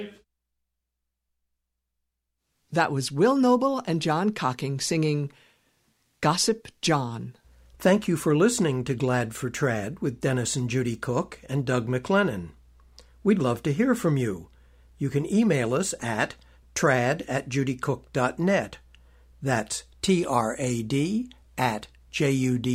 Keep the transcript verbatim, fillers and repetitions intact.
That was Will Noble and John Cocking singing Gossip John. Thank you for listening to Glad for Trad with Dennis and Judy Cook and Doug McLennan. We'd love to hear from you. You can email us at trad at judycook dot net. That's T R A D at J U D